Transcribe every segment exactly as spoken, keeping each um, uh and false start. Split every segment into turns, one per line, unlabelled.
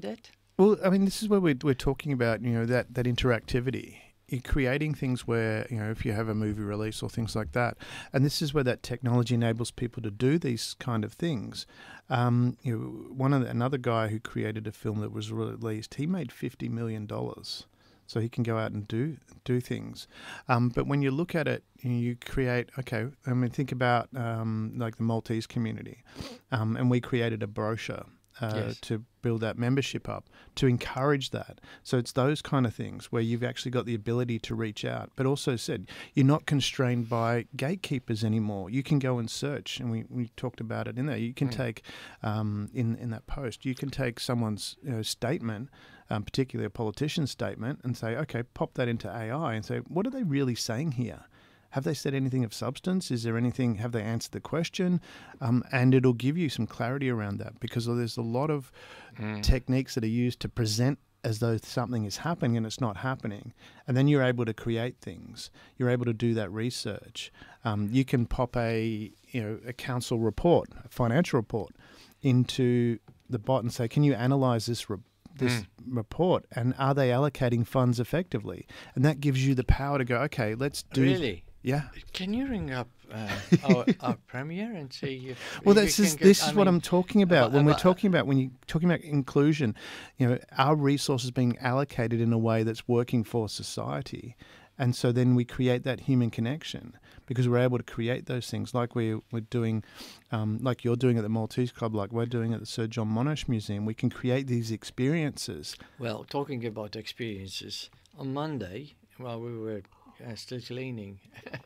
that?
Well, I mean, this is where we're, we're talking about, you know, that, that interactivity. You're creating things where, you know, if you have a movie release or things like that, and this is where that technology enables people to do these kind of things. Um, you know, one of the, another guy who created a film that was released, he made fifty million dollars. So he can go out and do do things. Um, but when you look at it, you, know, you create, okay, I mean, think about um, like the Maltese community. Um, and we created a brochure uh,
Yes.
to build that membership up, to encourage that. So it's those kind of things where you've actually got the ability to reach out. But also said, you're not constrained by gatekeepers anymore. You can go and search, and we, we talked about it in there. You can
Mm.
take, um, in, in that post, you can take someone's you know, statement, Um, particularly a politician's statement, and say, okay, pop that into A I and say, what are they really saying here? Have they said anything of substance? Is there anything, have they answered the question? Um, and it'll give you some clarity around that, because there's a lot of
Mm.
techniques that are used to present as though something is happening and it's not happening. And then you're able to create things. You're able to do that research. Um, you can pop a, you know, a council report, a financial report into the bot and say, can you analyze this report? this
Mm.
report, and are they allocating funds effectively? And that gives you the power to go, okay, let's do...
Really?
Yeah.
Can you ring up uh, our, our premier and see if
Well,
we
this
can
is
get-
this
I
is what
mean,
I'm talking about.
about-
When we're
about-
talking about, when you're talking about inclusion, you know, our resources being allocated in a way that's working for society. And so then we create that human connection, because we're able to create those things like we, we're doing, um, like you're doing at the Maltese Club, like we're doing at the Sir John Monash Museum. We can create these experiences.
Well, talking about experiences, on Monday, while we were uh, still cleaning,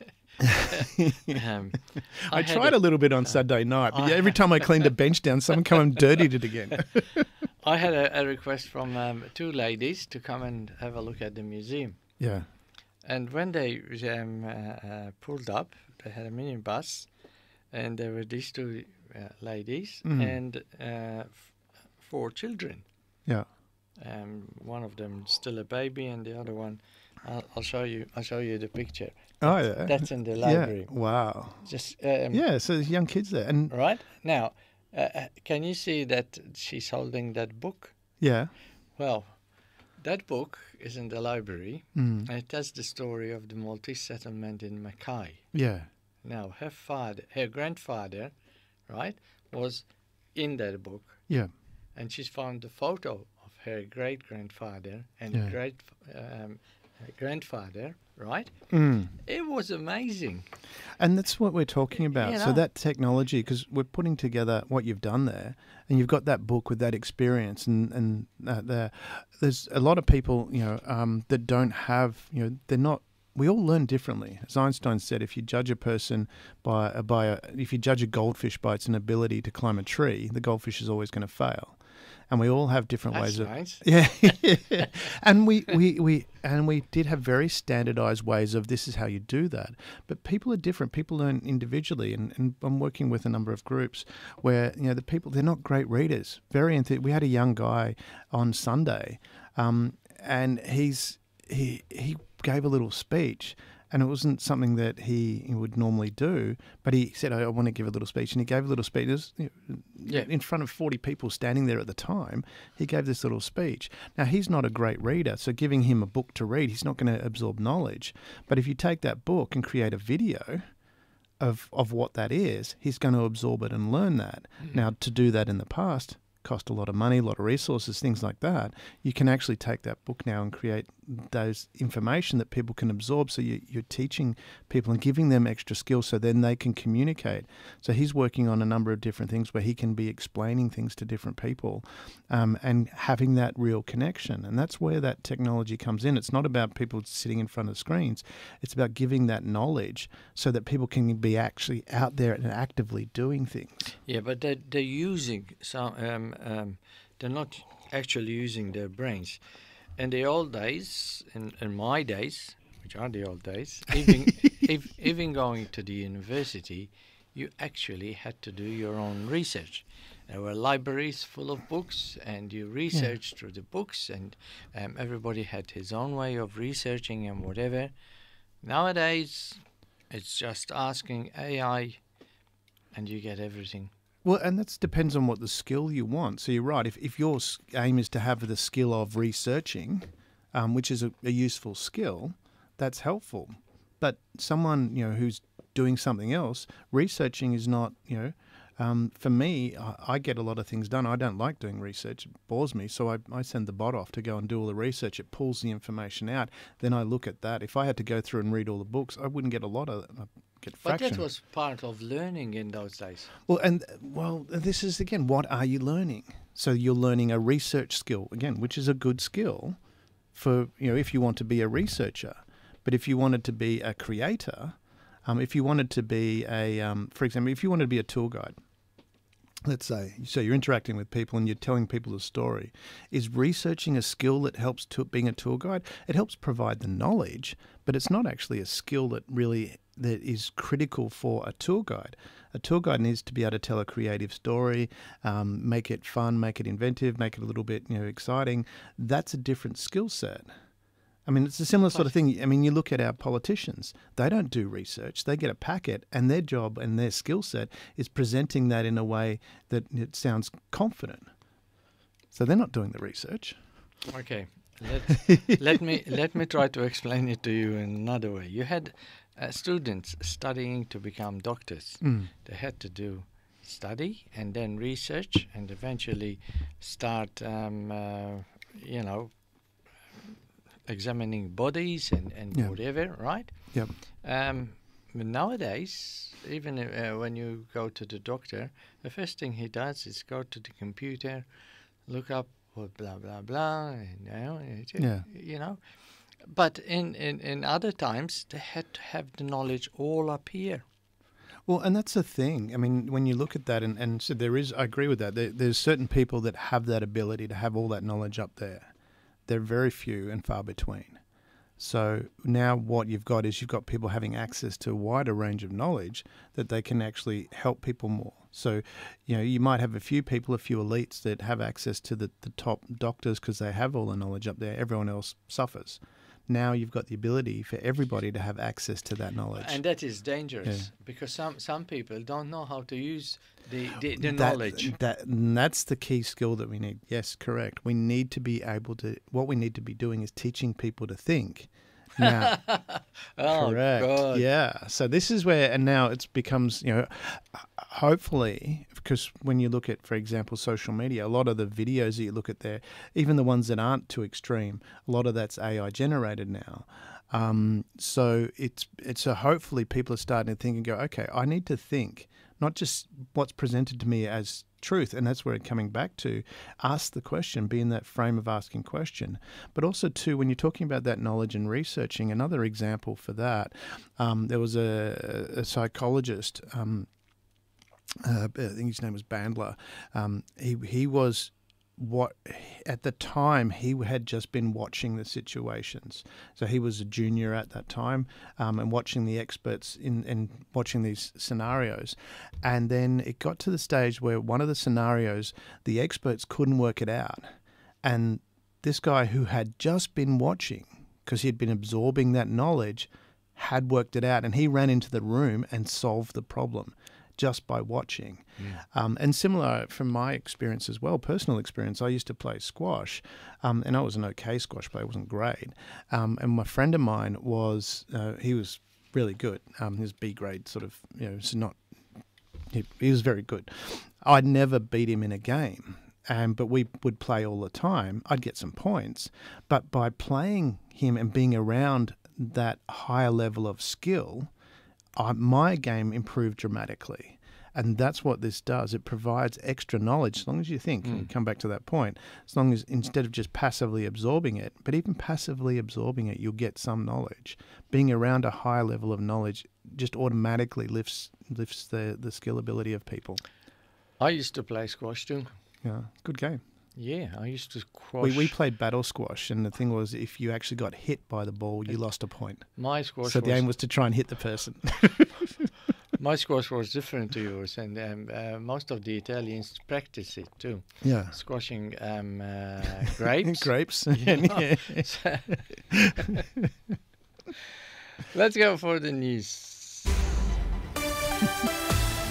um,
I,
had
tried a, little bit on Saturday night, but
I
yeah, every time I cleaned a bench down, someone come and dirtied it again.
I had a, a request from um, two ladies to come and have a look at the museum.
Yeah.
And when they um, uh, uh, pulled up, they had a minibus, and there were these two uh, ladies
Mhm.
and uh, f- four children.
Yeah.
Um, one of them still a baby, and the other one, I'll, I'll show you. I'll show you the picture.
Oh,
That's,
yeah.
that's in the library.
Yeah. Wow.
Just um,
Yeah, so there's young kids there. And
right now, uh, uh, can you see that she's holding that book?
yeah.
Well, that book is in the library,
Mm.
and it tells the story of the Maltese settlement in Mackay.
Yeah.
Now, her father, her grandfather, right, was in that book,
Yeah.
and she's found the photo of her great grandfather and
Yeah.
great um, grandfather, right?
Mm.
It was amazing.
And that's what we're talking about.
You
So
know.
that technology, because we're putting together what you've done there, and you've got that book with that experience, and and uh, there, there's a lot of people, you know, um, that don't have, you know, they're not. We all learn differently. As Einstein said, if you judge a person by a, by a, if you judge a goldfish by its inability to climb a tree, the goldfish is always going to fail. And we all have different
That's
ways of
nice.
yeah, and we, we, we and we did have very standardized ways of this is how you do that. But people are different. People learn individually, and, and I'm working with a number of groups where you know the people they're not great readers. Very enth- we had a young guy on Sunday, um, and he's he he gave a little speech. And it wasn't something that he would normally do, but he said, I want to give a little speech. And he gave a little speech. It was, you know,
Yeah.
in front of forty people standing there at the time. He gave this little speech. Now, he's not a great reader, so giving him a book to read, he's not going to absorb knowledge. But if you take that book and create a video of, of what that is, he's going to absorb it and learn that.
Mm.
Now, to do that in the past cost a lot of money, a lot of resources, things like that. You can actually take that book now and create those information that people can absorb. So you, you're teaching people and giving them extra skills so then they can communicate. So he's working on a number of different things where he can be explaining things to different people um, and having that real connection. And that's where that technology comes in. It's not about people sitting in front of screens. It's about giving that knowledge so that people can be actually out there and actively doing things.
Yeah, but they're, they're using some. Um, um, they're not actually using their brains. In the old days, in, in my days, which are the old days, even if, even going to the university, you actually had to do your own research. There were libraries full of books, and you researched yeah. through the books, and um, everybody had his own way of researching and whatever. Nowadays, it's just asking A I, and you get everything.
Well, and that depends on what the skill you want. So you're right. If if your s- aim is to have the skill of researching, um, which is a, a useful skill, that's helpful. But someone, you know, who's doing something else, researching is not, you know, um, for me, I, I get a lot of things done. I don't like doing research. It bores me. So I, I send the bot off to go and do all the research. It pulls the information out. Then I look at that. If I had to go through and read all the books, I wouldn't get a lot of I'd get
But
fraction.
that was part of learning in those days.
Well, and well, this is again, what are you learning? So you're learning a research skill again, which is a good skill for, you know, if you want to be a researcher. But if you wanted to be a creator, um, if you wanted to be a, um, for example, if you wanted to be a tour guide, let's say, so you're interacting with people and you're telling people a story, is researching a skill that helps to being a tour guide? It helps provide the knowledge, but it's not actually a skill that really that is critical for a tour guide. A tour guide needs to be able to tell a creative story, um, make it fun, make it inventive, make it a little bit, you know, exciting. That's a different skill set. I mean, it's a similar sort of thing. I mean, you look at our politicians. They don't do research. They get a packet, and their job and their skill set is presenting that in a way that it sounds confident. So they're not doing the research.
Okay, let, let me let me try to explain it to you in another way. You had uh, students studying to become doctors.
Mm.
They had to do study and then research and eventually start, um, uh, you know, examining bodies and, and
Yeah.
whatever, right?
Yep.
Um, but nowadays, even uh, when you go to the doctor, the first thing he does is go to the computer, look up what blah blah blah, and, you know, it-
Yeah.
you know. But in, in, in other times, they had to have the knowledge all up here.
Well, and that's the thing. I mean, when you look at that, and, and so there is, I agree with that. There, there's certain people that have that ability to have all that knowledge up there. They're very few and far between. So now what you've got is you've got people having access to a wider range of knowledge that they can actually help people more. So, you know, you might have a few people, a few elites that have access to the, the top doctors because they have all the knowledge up there. Everyone else suffers. Now you've got the ability for everybody to have access to that knowledge.
And that is dangerous
Yeah.
because some, some people don't know how to use the, the, the
That-
knowledge.
That, and that's the key skill that we need. Yes, correct. We need to be able to, what we need to be doing is teaching people to think. Now,
Oh,
correct.
God.
Yeah. So this is where, and now it becomes, you know, hopefully, because when you look at, for example, social media, a lot of the videos that you look at there, even the ones that aren't too extreme, a lot of that's A I generated now. Um, so it's it's a hopefully people are starting to think and go, okay, I need to think, not just what's presented to me as truth, and that's where it's coming back to. Ask the question, be in that frame of asking question. But also, too, when you're talking about that knowledge and researching, another example for that, um, there was a, a psychologist, um, uh, I think his name was Bandler. Um, he he was what at the time he had just been watching the situations. So he was a junior at that time, um, and watching the experts in and watching these scenarios. And then it got to the stage where one of the scenarios, the experts couldn't work it out. And this guy who had just been watching, because he had been absorbing that knowledge, had worked it out, and he ran into the room and solved the problem just by watching. Mm. Um, and similar from my experience as well, personal experience, I used to play squash, um, and I was an okay squash player, I wasn't great. Um, and my friend of mine was, uh, he was really good. Um, he was B grade sort of, you know, it's not, he, he was very good. I'd never beat him in a game. Um, but we would play all the time. I'd get some points. But by playing him and being around that higher level of skill, I, my game improved dramatically. And that's what this does. It provides extra knowledge, as long as you think, mm. and come back to that point, as long as instead of just passively absorbing it, but even passively absorbing it, you'll get some knowledge. Being around a higher level of knowledge just automatically lifts lifts the, the skill ability of people.
I used to play squash too.
Yeah, good game.
Yeah, I used to squash.
We, we played battle squash, and the thing was, if you actually got hit by the ball, you lost a point.
My squash.
So the
was,
aim was to try and hit the person.
My squash was different to yours, and um, uh, most of the Italians practice it too.
Yeah,
squashing um, uh, grapes.
grapes.
Yeah. Let's go for the news.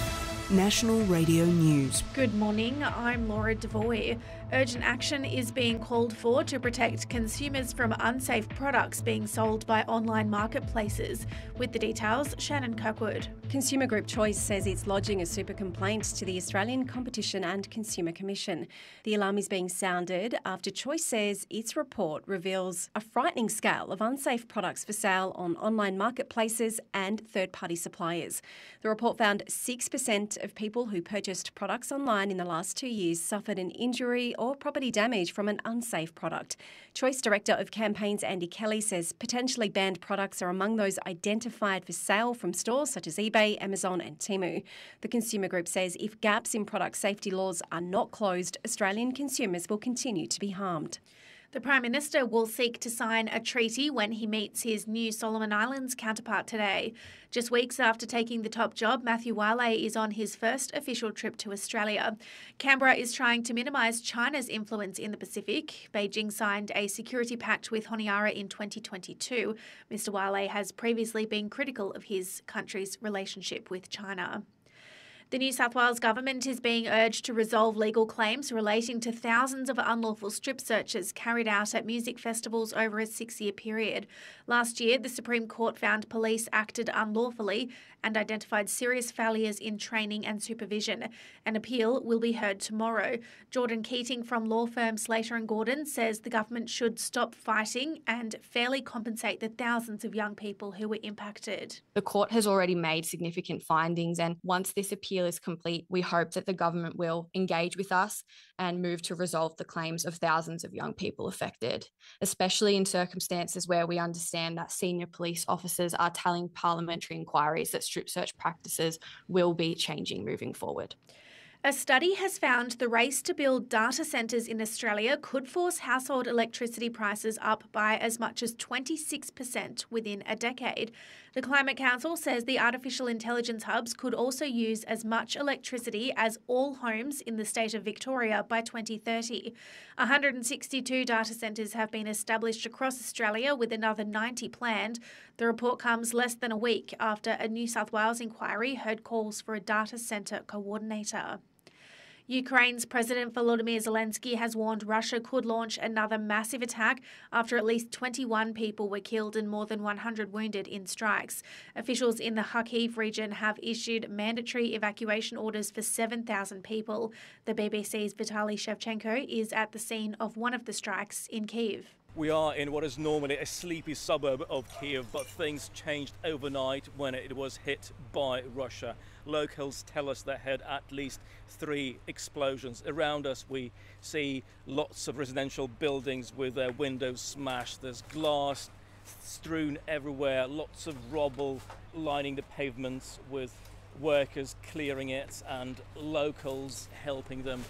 National Radio News.
Good morning, I'm Laura Devoy. Urgent action is being called for to protect consumers from unsafe products being sold by online marketplaces. With the details, Shannon Kirkwood.
Consumer Group Choice says it's lodging a super complaint to the Australian Competition and Consumer Commission. The alarm is being sounded after Choice says its report reveals a frightening scale of unsafe products for sale on online marketplaces and third-party suppliers. The report found six percent of people who purchased products online in the last two years suffered an injury or property damage from an unsafe product. Choice Director of Campaigns Andy Kelly says potentially banned products are among those identified for sale from stores such as eBay, Amazon and Temu. The Consumer Group says if gaps in product safety laws are not closed, Australian consumers will continue to be harmed.
The Prime Minister will seek to sign a treaty when he meets his new Solomon Islands counterpart today. Just weeks after taking the top job, Matthew Wale is on his first official trip to Australia. Canberra is trying to minimise China's influence in the Pacific. Beijing signed a security pact with Honiara in twenty twenty-two. Mister Wale has previously been critical of his country's relationship with China. The New South Wales government is being urged to resolve legal claims relating to thousands of unlawful strip searches carried out at music festivals over a six-year period. Last year, the Supreme Court found police acted unlawfully and identified serious failures in training and supervision. An appeal will be heard tomorrow. Jordan Keating from law firm Slater and Gordon says the government should stop fighting and fairly compensate the thousands of young people who were impacted.
The court has already made significant findings, and once this appeal is complete, we hope that the government will engage with us and move to resolve the claims of thousands of young people affected, especially in circumstances where we understand that senior police officers are telling parliamentary inquiries that strip search practices will be changing moving forward.
A study has found the race to build data centres in Australia could force household electricity prices up by as much as twenty-six percent within a decade. The Climate Council says the artificial intelligence hubs could also use as much electricity as all homes in the state of Victoria by twenty thirty. one hundred sixty-two data centres have been established across Australia, with another ninety planned. The report comes less than a week after a New South Wales inquiry heard calls for a data centre coordinator. Ukraine's President Volodymyr Zelensky has warned Russia could launch another massive attack after at least twenty-one people were killed and more than one hundred wounded in strikes. Officials in the Kharkiv region have issued mandatory evacuation orders for seven thousand people. The B B C's Vitaly Shevchenko is at the scene of one of the strikes in Kyiv.
We are in what is normally a sleepy suburb of Kyiv, but things changed overnight when it was hit by Russia. Locals tell us they had at least three explosions. Around us we see lots of residential buildings with their windows smashed. There's glass strewn everywhere, lots of rubble lining the pavements with workers clearing it and locals helping them.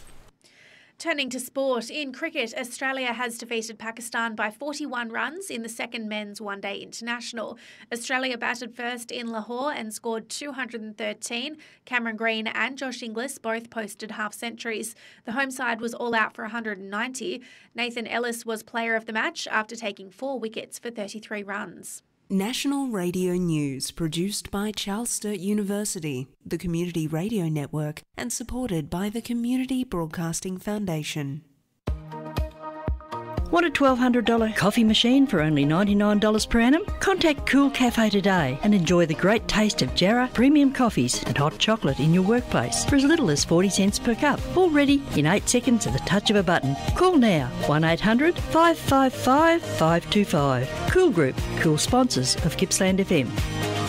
Turning to sport, in cricket, Australia has defeated Pakistan by forty-one runs in the second men's one-day international. Australia batted first in Lahore and scored two hundred thirteen. Cameron Green and Josh Inglis both posted half-centuries. The home side was all out for one hundred ninety. Nathan Ellis was player of the match after taking four wickets for thirty-three runs.
National Radio News, produced by Charles Sturt University, the Community Radio Network, and supported by the Community Broadcasting Foundation.
Want a twelve hundred dollars coffee machine for only ninety-nine dollars per annum? Contact Cool Cafe today and enjoy the great taste of Jarrah premium coffees and hot chocolate in your workplace for as little as forty cents per cup. All ready in eight seconds at the touch of a button. Call now, one eight hundred, five five five, five two five. Cool Group, cool sponsors of Gippsland F M.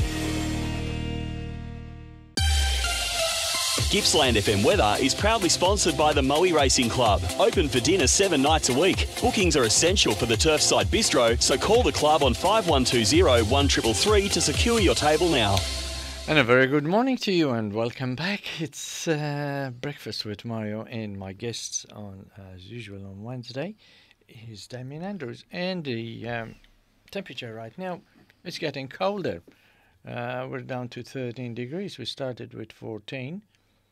Gippsland F M weather is proudly sponsored by the Moe Racing Club. Open for dinner seven nights a week. Bookings are essential for the Turfside Bistro, so call the club on five one two zero, one three three three to secure your table now.
And a very good morning to you and welcome back. It's uh, Breakfast with Mario, and my guests on as usual on Wednesday is Damien Andrews. And the um, temperature right now is getting colder. Uh, we're down to thirteen degrees. We started with fourteen.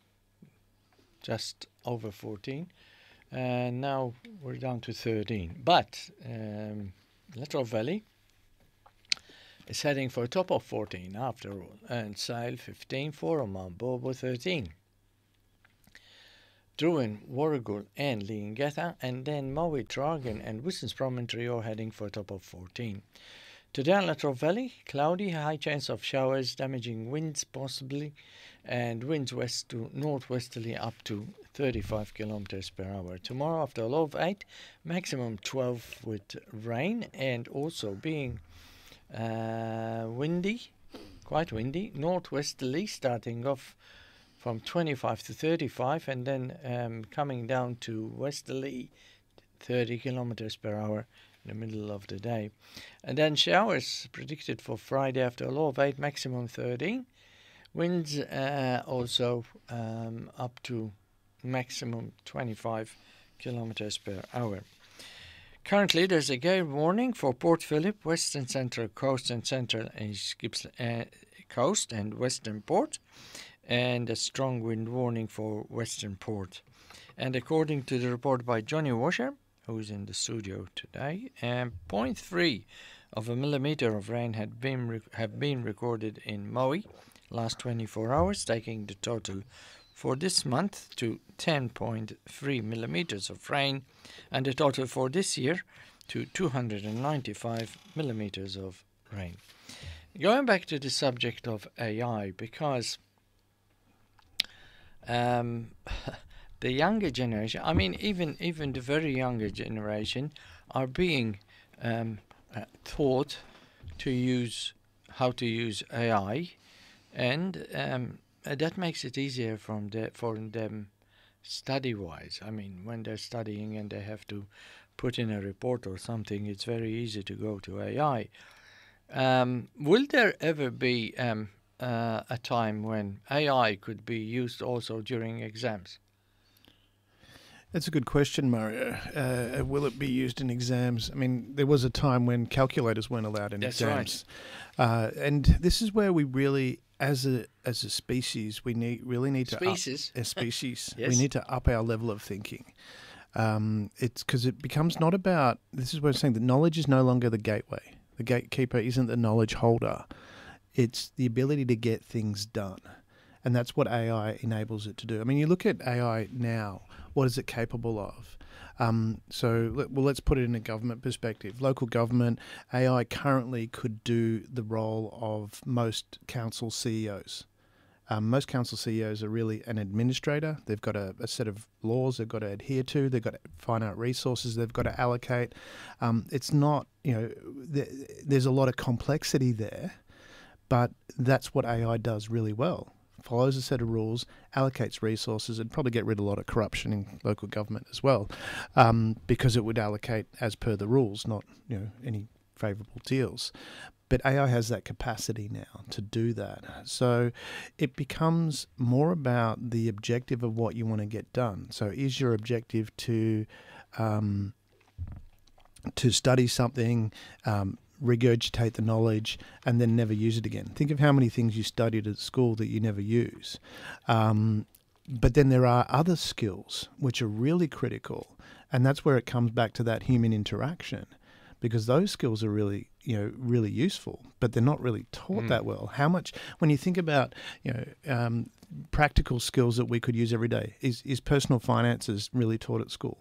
Just over fourteen, and now we're down to thirteen. But um, Latrobe Valley, is heading for a top of fourteen after all, and Sale fifteen, for Mount Bobo thirteen. Druin, Warragul and Leongatha, and then Maui, Tragan and Wistons Promontory all heading for a top of fourteen. Today, Latrobe Valley, cloudy, high chance of showers, damaging winds possibly, and winds west to northwesterly up to thirty-five kilometers per hour. Tomorrow, after a low of eight, maximum twelve with rain, and also being uh, windy, quite windy, northwesterly, starting off from twenty-five to thirty-five, and then um, coming down to westerly, thirty kilometers per hour in the middle of the day. And then showers predicted for Friday after a low of eight, maximum thirteen. Winds uh, also um, up to maximum twenty-five kilometers per hour. Currently, there's a gale warning for Port Phillip, Western Central Coast and Central East uh, Coast and Western Port, and a strong wind warning for Western Port. And according to the report by Johnny Washer, who's in the studio today, um, zero point three of a millimeter of rain had been rec- have been recorded in Maui last twenty-four hours, taking the total for this month to ten point three millimeters of rain, and the total for this year to two hundred ninety-five millimeters of rain. Going back to the subject of A I, because um, the younger generation, I mean, even even the very younger generation, are being um, uh, taught to use how to use A I, and um, uh, that makes it easier from the, for them study-wise. I mean, when they're studying and they have to put in a report or something, it's very easy to go to A I. Um, will there ever be um, uh, a time when A I could be used also during exams?
That's a good question, Mario. Uh, will it be used in exams? I mean, there was a time when calculators weren't allowed in
That's
exams. Right. Uh, and this is where we really, as a as a species, we need really need to
species.
up a species.
Yes.
We need to up our level of thinking. Um, it's because it becomes not about. This is what I'm saying. That knowledge is no longer the gateway. The gatekeeper isn't the knowledge holder. It's the ability to get things done. And that's what A I enables it to do. I mean, you look at A I now, what is it capable of? Um, so, well, let's put it in a government perspective. Local government, A I currently could do the role of most council C E Os. Um, most council C E Os are really an administrator. They've got a, a set of laws they've got to adhere to. They've got to finite resources they've got to allocate. Um, it's not, you know, th- there's a lot of complexity there, but that's what A I does really well. Follows a set of rules, allocates resources, and probably get rid of a lot of corruption in local government as well, um, because it would allocate as per the rules, not, you know, any favourable deals. But A I has that capacity now to do that. So it becomes more about the objective of what you want to get done. So is your objective to um, to study something, um, regurgitate the knowledge, and then never use it again? Think of how many things you studied at school that you never use. Um, but then there are other skills which are really critical, and that's where it comes back to that human interaction, because those skills are really, you know, really useful, but they're not really taught mm. that well. How much, when you think about, you know, um, practical skills that we could use every day, is, is personal finances really taught at school?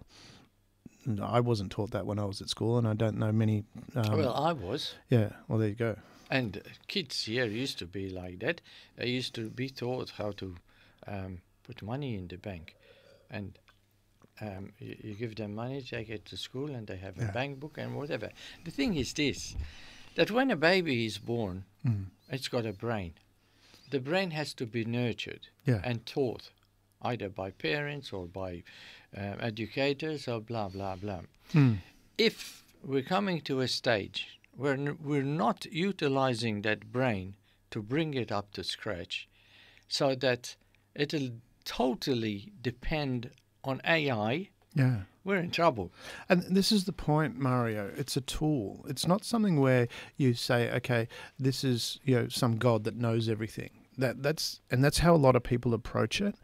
I wasn't taught that when I was at school, and I don't know many. Um,
well, I was.
Yeah, well, there you go.
And kids here used to be like that. They used to be taught how to um, put money in the bank. And um, you, you give them money, take it to school, and they have
yeah.
a bank book and whatever. The thing is this, that when a baby is born,
mm.
it's got a brain. The brain has to be nurtured
yeah.
and taught, either by parents or by uh, educators or blah, blah, blah.
Mm.
If we're coming to a stage where n- we're not utilizing that brain to bring it up to scratch, so that it'll totally depend on A I,
yeah.
we're in trouble.
And this is the point, Mario. It's a tool. It's not something where you say, okay, this is, you know, some God that knows everything. That that's and that's how a lot of people approach it.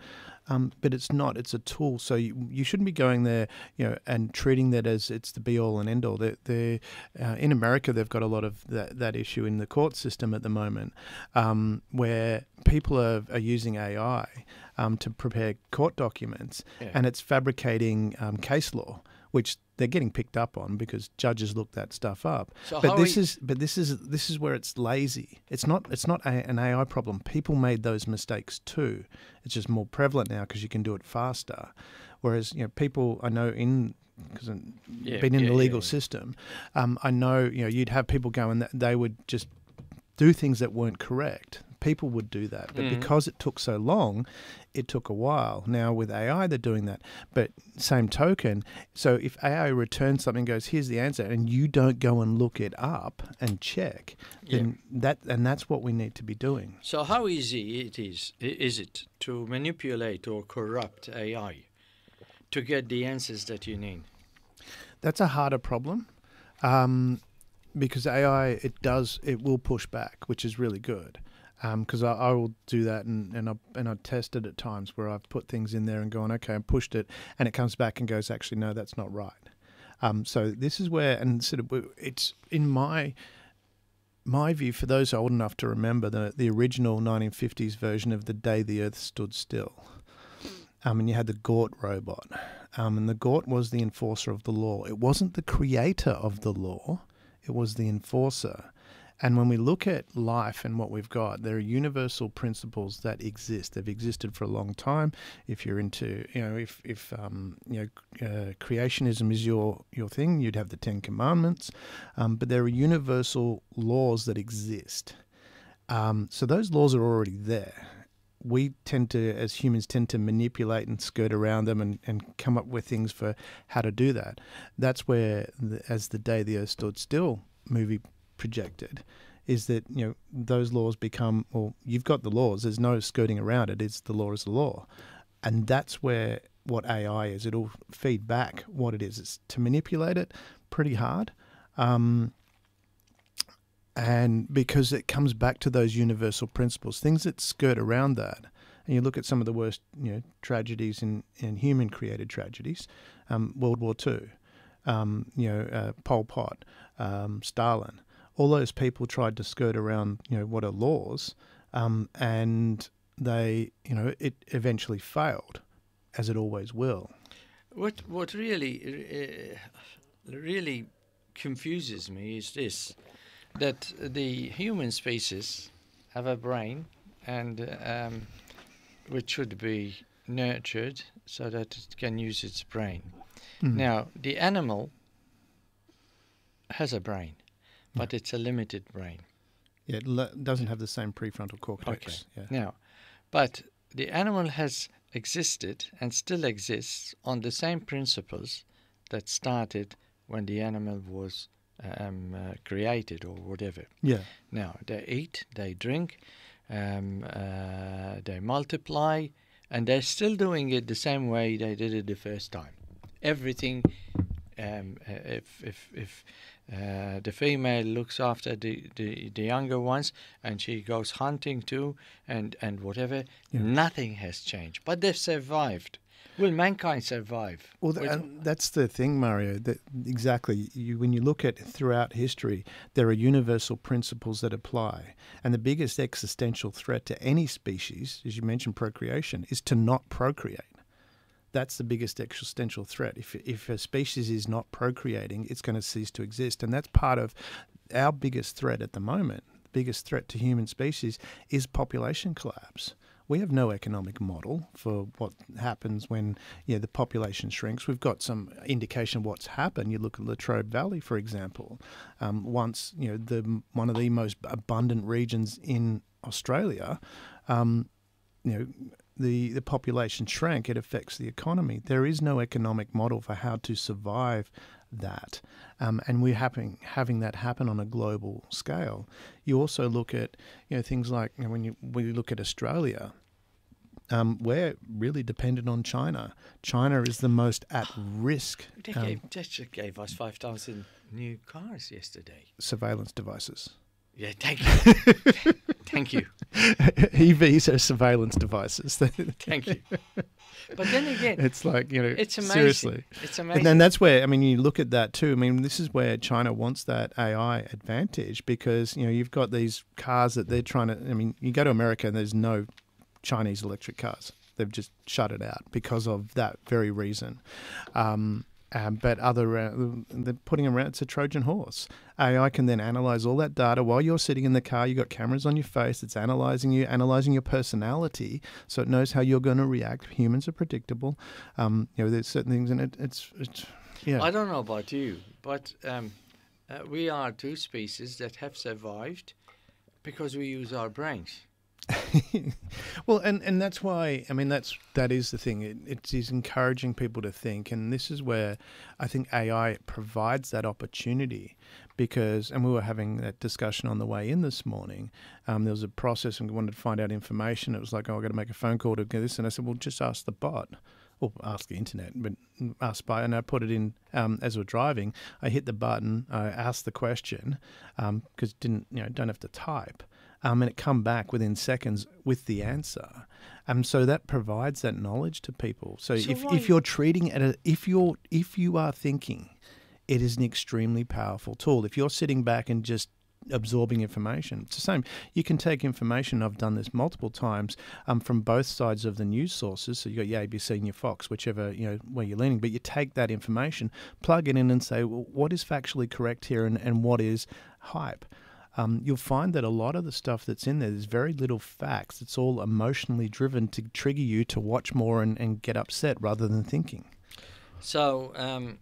um, but it's not. It's a tool. So you, you shouldn't be going there, you know, and treating that as it's the be all and end all. They're, they're, uh, in America, they've got a lot of that, that issue in the court system at the moment, um, where people are, are using A I um, to prepare court documents, yeah. and it's fabricating um, case law, which they're getting picked up on because judges look that stuff up.
So
but this
we...
is but this is this is where it's lazy. It's not it's not a, an A I problem. People made those mistakes too. It's just more prevalent now because you can do it faster. Whereas, you know, people I know in because I've
yeah,
been in
yeah,
the legal
yeah, yeah.
system, um, I know, you know, you'd have people go and they would just do things that weren't correct. People would do that, but mm. because it took so long, it took a while. Now with A I, they're doing that. But same token, so if A I returns something and goes, here's the answer, and you don't go and look it up and check, then yeah. that and that's what we need to be doing.
So how easy it is, is it to manipulate or corrupt A I to get the answers that you need?
That's a harder problem. Um, because A I, it does, it will push back, which is really good. Because um, I, I will do that, and and I and I test it at times where I've put things in there and gone, okay, and pushed it, and it comes back and goes, actually, no, that's not right. Um, so this is where, and sort of, it's in my my view, for those old enough to remember the the original nineteen fifties version of The Day the Earth Stood Still. Um, and you had the Gort robot, um, and the Gort was the enforcer of the law. It wasn't the creator of the law; it was the enforcer. And when we look at life and what we've got, there are universal principles that exist. They've existed for a long time. If you're into, you know, if if um, you know, uh, creationism is your your thing, you'd have the Ten Commandments. Um, but there are universal laws that exist. Um, so those laws are already there. We tend to, as humans, tend to manipulate and skirt around them and, and come up with things for how to do that. That's where, the, as The Day the Earth Stood Still movie projected, is that, you know, those laws become, well, you've got the laws, there's no skirting around it, it's the law is the law. And that's where what A I is. It'll feed back what it is. It's to manipulate it pretty hard. Um, and because it comes back to those universal principles, things that skirt around that. And you look at some of the worst, you know, tragedies in, in human-created tragedies, um, World War Two, um, you know, uh, Pol Pot, um, Stalin. All those people tried to skirt around, you know, what are laws, um, and they, you know, it eventually failed, as it always will.
What what really uh, really confuses me is this, that the human species have a brain, and um, which should be nurtured so that it can use its brain. Mm. Now, the animal has a brain, but yeah. it's a limited brain.
Yeah, it le- doesn't have the same prefrontal cortex.
Okay.
Yeah.
Now, but the animal has existed and still exists on the same principles that started when the animal was um, uh, created or whatever.
Yeah.
Now, they eat, they drink, um, uh, they multiply, and they're still doing it the same way they did it the first time. Everything, um, if if if uh, the female looks after the, the, the younger ones, and she goes hunting too, and, and whatever, yeah. nothing has changed. But they've survived. Will mankind survive?
Well, th- and that's the thing, Mario. That exactly. You, when you look at throughout history, there are universal principles that apply, and the biggest existential threat to any species, as you mentioned, procreation, is to not procreate. That's the biggest existential threat. If if a species is not procreating, it's going to cease to exist, and that's part of our biggest threat at the moment. The biggest threat to human species is population collapse. We have no economic model for what happens when, you know, the population shrinks. We've got some indication of what's happened. You look at Latrobe Valley, for example. Um, once, you know, the one of the most abundant regions in Australia, um, you know, the, the population shrank. It affects the economy. There is no economic model for how to survive that, um, and we're having having that happen on a global scale. You also look at, you know, things like, you know, when you when you look at Australia, um, we're really dependent on China. China is the most at risk.
They
um,
gave, they just gave us five thousand new cars yesterday.
Surveillance devices.
Yeah, thank you, thank you.
E Vs are surveillance devices.
Thank you. But then again,
it's like, you know,
it's amazing.
Seriously.
It's amazing.
And that's where, I mean, you look at that too. I mean, this is where China wants that A I advantage because, you know, you've got these cars that they're trying to, I mean, you go to America and there's no Chinese electric cars. They've just shut it out because of that very reason. Um, Um, but other, uh, they're putting around, it's a Trojan horse. A I can then analyze all that data while you're sitting in the car. You've got cameras on your face. It's analyzing you, analyzing your personality, so it knows how you're going to react. Humans are predictable. Um, you know, there's certain things in it. It's, it's yeah.
I don't know about you, but um, uh, we are two species that have survived because we use our brains.
Well, and, and that's why, I mean, that's that is the thing. It, it is encouraging people to think, and this is where I think A I provides that opportunity because, and we were having that discussion on the way in this morning. Um, there was a process and we wanted to find out information. It was like, oh, I've got to make a phone call to get this. And I said, well, just ask the bot. Or ask the internet, but ask by, and I put it in um, as we're driving. I hit the button, I asked the question because um, didn't you know don't have to type, um, and it come back within seconds with the answer. Um, so that provides that knowledge to people. So, so if, if you're treating it, a, if you're if you are thinking, it is an extremely powerful tool. If you're sitting back and just absorbing information. It's the same. You can take information, I've done this multiple times, um, from both sides of the news sources. So you got your A B C and your Fox, whichever, you know, where you're leaning, but you take that information, plug it in and say, well, what is factually correct here and, and what is hype? Um, you'll find that a lot of the stuff that's in there, there's very little facts. It's all emotionally driven to trigger you to watch more and, and get upset rather than thinking.
So, um,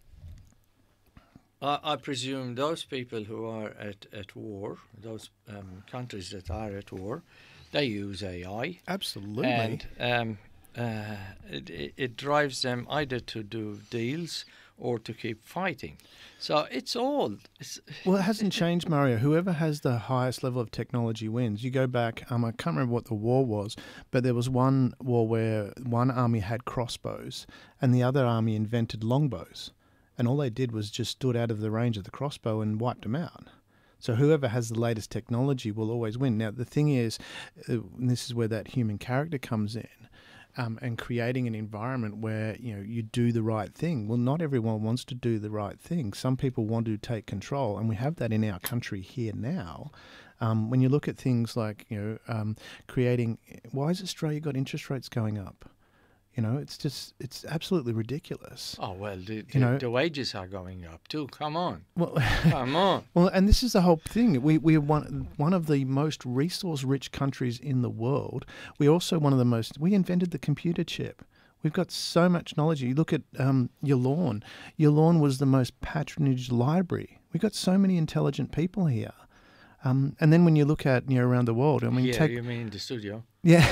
I, I presume those people who are at, at war, those um, countries that are at war, they use A I.
Absolutely.
And um, uh, it, it, it drives them either to do deals or to keep fighting. So it's all... It's
well, it hasn't changed, Mario. Whoever has the highest level of technology wins. You go back, um, I can't remember what the war was, but there was one war where one army had crossbows and the other army invented longbows. And all they did was just stood out of the range of the crossbow and wiped them out. So whoever has the latest technology will always win. Now, the thing is, uh, and this is where that human character comes in, um, and creating an environment where, you know, you do the right thing. Well, not everyone wants to do the right thing. Some people want to take control, and we have that in our country here now. Um, when you look at things like, you know, um, creating, why has Australia got interest rates going up? You know, it's just, it's absolutely ridiculous.
Oh, well, the, the,
you know,
the wages are going up too. Come on.
Well,
Come on.
Well, and this is the whole thing. We, we're one, one of the most resource-rich countries in the world. We're also one of the most, we invented the computer chip. We've got so much knowledge. You look at um, your lawn. Your lawn was the most patronaged library. We've got so many intelligent people here. Um, and then when you look at, you know, around the world, I mean,
yeah,
take,
you mean the studio?
Yeah.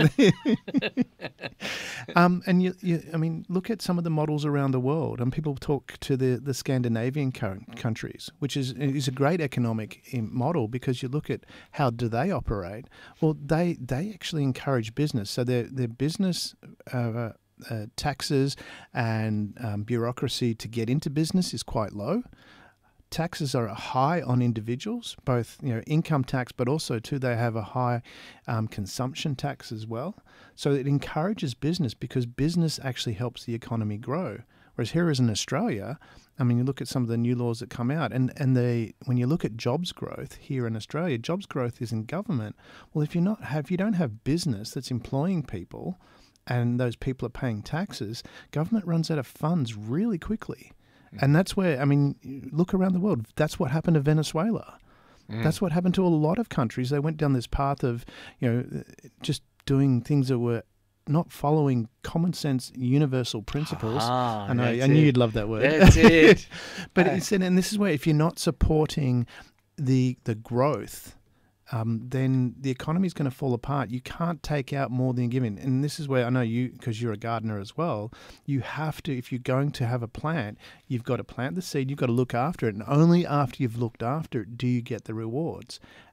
um, and you, you, I mean, look at some of the models around the world, and people talk to the, the Scandinavian countries, which is is a great economic model because you look at how do they operate. Well, they they actually encourage business, so their their business. Uh, uh, taxes and um, bureaucracy to get into business is quite low. Taxes are high on individuals, both, you know, income tax, but also too they have a high um, consumption tax as well. So it encourages business because business actually helps the economy grow. Whereas here as in Australia, I mean, you look at some of the new laws that come out, and and they when you look at jobs growth here in Australia, jobs growth is in government. Well, if you're not have you don't have business that's employing people, and those people are paying taxes, government runs out of funds really quickly. And that's where, I mean, look around the world. That's what happened to Venezuela. Mm. That's what happened to a lot of countries. They went down this path of, you know, just doing things that were not following common sense, universal principles.
Ah,
I know, I
it.
knew you'd love that word.
That's it.
But it's, and this is where if you're not supporting the the growth, Um, then the economy is going to fall apart. You can't take out more than you're giving. And this is where I know you, because you're a gardener as well, you have to, if you're going to have a plant, you've got to plant the seed, you've got to look after it. And only after you've looked after it do you get the rewards.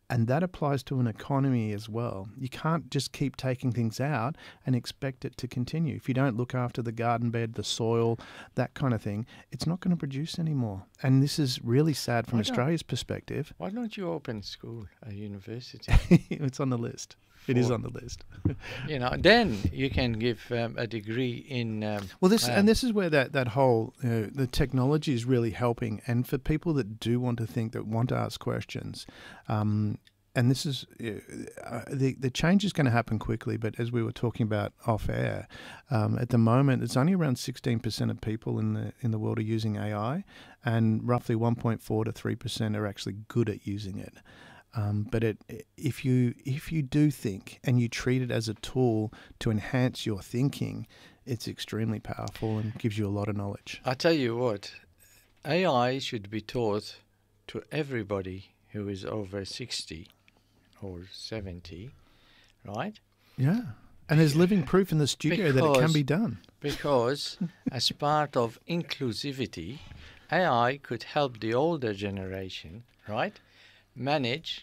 And that applies to an economy as well. You can't just keep taking things out and expect it to continue. If you don't look after the garden bed, the soil, that kind of thing, it's not going to produce anymore. And this is really sad from
Why
Australia's perspective.
Why don't you open school, a university?
It's on the list. It is on the list.
You know, then you can give um, a degree in. Um,
well, this
um,
and this is where that that whole you know, the technology is really helping, and for people that do want to think, that want to ask questions, um, and this is uh, the the change is going to happen quickly. But as we were talking about off air, um, at the moment it's only around sixteen percent of people in the in the world are using A I, and roughly one point four to three percent are actually good at using it. Um, but it, if you if you do think and you treat it as a tool to enhance your thinking, it's extremely powerful and gives you a lot of knowledge.
I tell you what, A I should be taught to everybody who is over sixty or seventy, right?
Yeah, and there's living proof in the studio
because,
that it can be done.
Because as part of inclusivity, A I could help the older generation, right, manage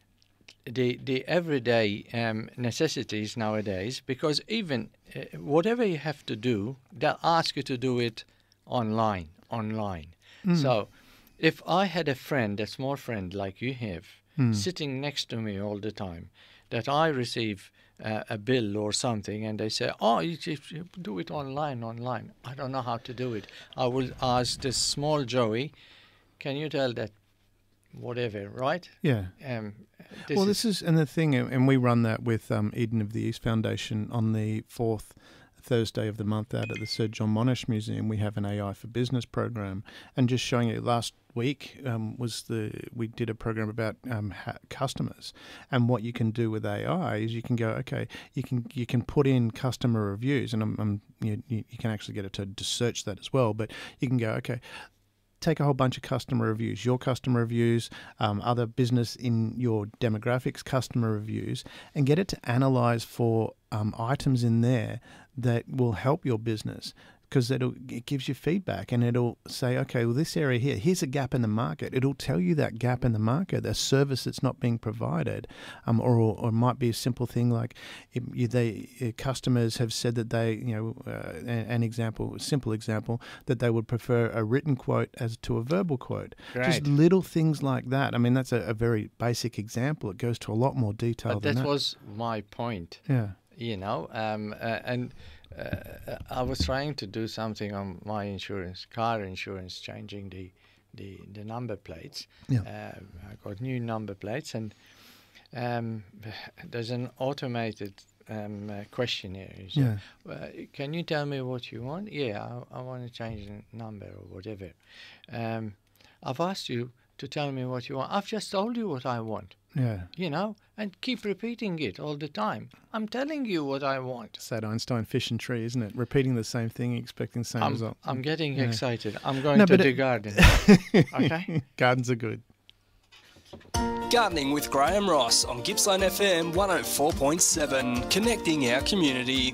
the the everyday um, necessities nowadays, because even uh, whatever you have to do, they'll ask you to do it online, online. Mm. So if I had a friend, a small friend like you have, mm. sitting next to me all the time, that I receive uh, a bill or something and they say, oh, you, you do it online, online. I don't know how to do it. I will ask this small Joey, can you tell that whatever, right?
Yeah.
Um, this
well,
is
this is, and the thing, and we run that with um, Eden of the East Foundation on the fourth Thursday of the month out at the Sir John Monash Museum. We have an A I for Business program, and just showing it last week um, was the we did a program about um, ha- customers, and what you can do with A I is you can go, okay, you can you can put in customer reviews, and I'm, I'm, you, you can actually get it to, to search that as well, but you can go, okay, take a whole bunch of customer reviews, your customer reviews, um, other business in your demographics customer reviews, and get it to analyze for um, items in there that will help your business, because it gives you feedback and it'll say, okay, well, this area here, here's a gap in the market. It'll tell you that gap in the market, a service that's not being provided, um, or, or it might be a simple thing like it, you, they uh, customers have said that they, you know, uh, an, an example, a simple example, that they would prefer a written quote as to a verbal quote.
Great.
Just little things like that. I mean, that's a, a very basic example. It goes to a lot more detail
but
than that.
that was my point.
Yeah.
You know, um, uh, and uh, I was trying to do something on my insurance, car insurance, changing the the, the number plates.
Yeah.
Uh, I got new number plates, and um, there's an automated um, uh, questionnaire. So,
Yeah.
uh, can you tell me what you want? Yeah, I, I want to change the number or whatever. Um, I've asked you to tell me what you want. I've just told you what I want.
Yeah.
You know, and keep repeating it all the time. I'm telling you what I want.
Sad Einstein fish and tree, isn't it? Repeating the same thing, expecting the same
I'm,
result.
I'm getting
Yeah.
excited. I'm going
No,
to
but
the
it-
garden. Okay?
Gardens are good.
Gardening with Graham Ross on Gippsland F M one oh four point seven, connecting our community.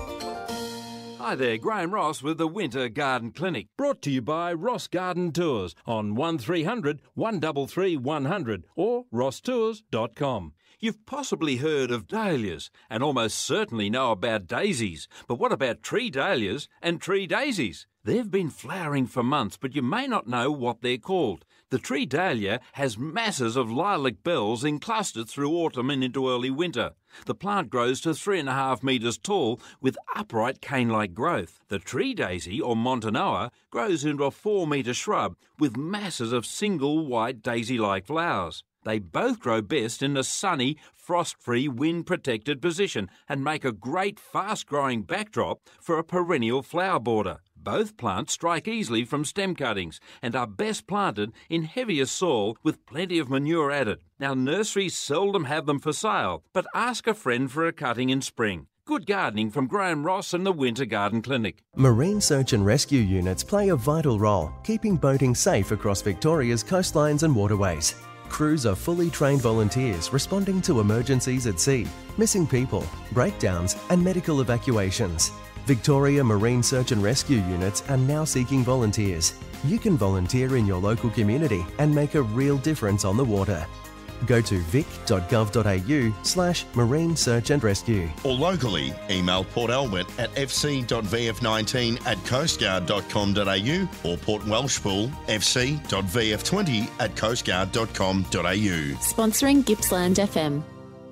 Hi there, Graham Ross with the Winter Garden Clinic, brought to you by Ross Garden Tours on one three hundred, one three three, one hundred or ross tours dot com. You've possibly heard of dahlias and almost certainly know about daisies, but what about tree dahlias and tree daisies? They've been flowering for months, but you may not know what they're called. The tree dahlia has masses of lilac bells enclustered through autumn and into early winter. The plant grows to three and a half metres tall with upright cane-like growth. The tree daisy, or Montanoa, grows into a four metre shrub with masses of single white daisy-like flowers. They both grow best in a sunny, frost-free, wind-protected position and make a great fast-growing backdrop for a perennial flower border. Both plants strike easily from stem cuttings and are best planted in heavier soil with plenty of manure added. Now, nurseries seldom have them for sale, but ask a friend for a cutting in spring. Good gardening from Graham Ross and the Winter Garden Clinic.
Marine search and rescue units play a vital role, keeping boating safe across Victoria's coastlines and waterways. Crews are fully trained volunteers responding to emergencies at sea, missing people, breakdowns and medical evacuations. Victoria Marine Search and Rescue units are now seeking volunteers. You can volunteer in your local community and make a real difference on the water. Go to vic.gov.au slash marine search and rescue.
Or locally, email Port Albert at f c dot v f nineteen at coastguard dot com dot a u or Port Welshpool f c dot v f twenty at coastguard dot com dot a u.
Sponsoring Gippsland F M.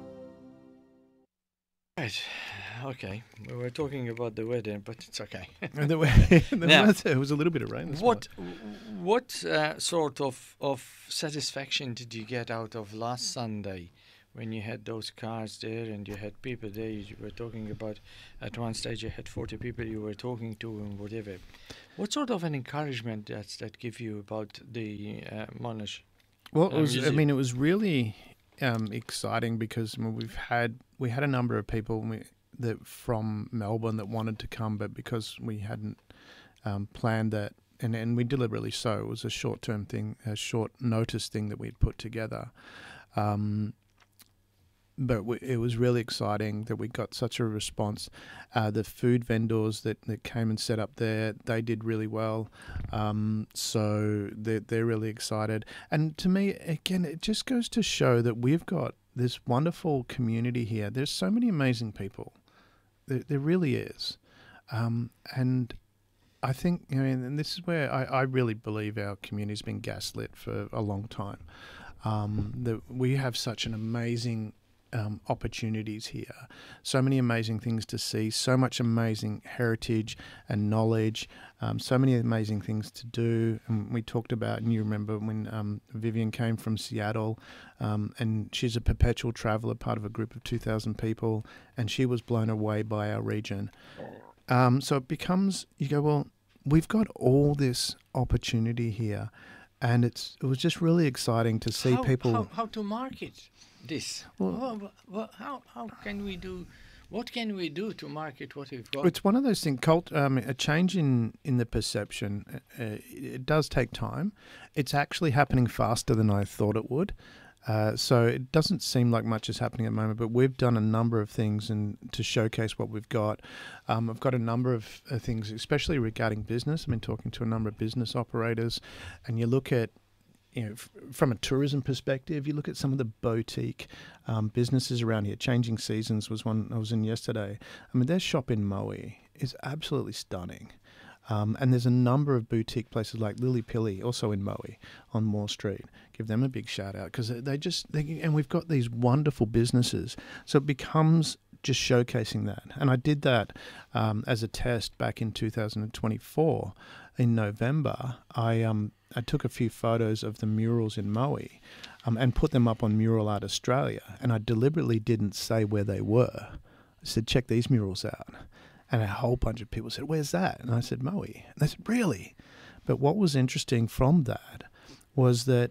Right. Okay. We were talking about the weather, but it's okay.
And the weather,
Now,
it was a little bit of rain this
What what uh, sort of, of satisfaction did you get out of last Sunday when you had those cars there and you had people there? You were talking about at one stage you had forty people you were talking to and whatever. What sort of an encouragement does that give you about the uh, Monash?
Well, it
uh,
was, I
museum?
mean, it was really um, exciting because I mean, we've had we had a number of people we, that from Melbourne that wanted to come, but because we hadn't um, planned that, and, and we deliberately so, it was a short-term thing, a short notice thing that we'd put together. Um, but we, it was really exciting that we got such a response. Uh, the food vendors that, that came and set up there, they did really well. Um, so they're, they're really excited. And to me, again, it just goes to show that we've got this wonderful community here. There's so many amazing people. There, there really is. Um, and I think, you know, and this is where I, I really believe our community's been gaslit for a long time. Um, that we have such an amazing um, opportunities here, so many amazing things to see, so much amazing heritage and knowledge, um, so many amazing things to do. And we talked about, and you remember when um, Vivian came from Seattle, um, and she's a perpetual traveller, part of a group of two thousand people, and she was blown away by our region. Um, so it becomes, you go, well, we've got all this opportunity here, and it's it was just really exciting to see
how,
people.
How, how to market this?
Well,
Well, well, how how can we do? What can we do to market what we've got?
It's one of those things. Cult, um, a change in, in the perception. Uh, it does take time. It's actually happening faster than I thought it would. Uh, so it doesn't seem like much is happening at the moment, but we've done a number of things and to showcase what we've got. Um, I've got a number of uh, things, especially regarding business. I've been talking to a number of business operators, and you look at, you know, f- from a tourism perspective, you look at some of the boutique um, businesses around here. Changing Seasons was one I was in yesterday. I mean, their shop in Maui is absolutely stunning. Um, and there's a number of boutique places like Lily Pilly, also in Maui, on Moore Street. Give them a big shout out because they just, they, and we've got these wonderful businesses. So it becomes just showcasing that. And I did that um, as a test back in two thousand twenty-four. In November, I um I took a few photos of the murals in Maui um, and put them up on Mural Art Australia. And I deliberately didn't say where they were. I said, check these murals out. And a whole bunch of people said, where's that? And I said, Maui. And they said, really? But what was interesting from that was that